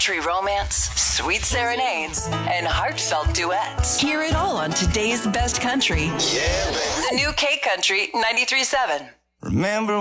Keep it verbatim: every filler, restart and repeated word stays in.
country romance, sweet serenades, and heartfelt duets. Hear it all on today's best country. Yeah, baby. The new K Country ninety-three point seven. Remember